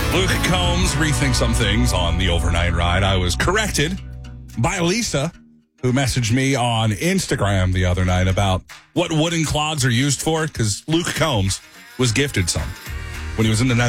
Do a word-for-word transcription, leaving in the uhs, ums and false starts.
Luke Combs rethinks some things on the overnight ride. I was corrected by Lisa, who messaged me on Instagram the other night about what wooden clogs are used for, because Luke Combs was gifted some when he was in the Netherlands.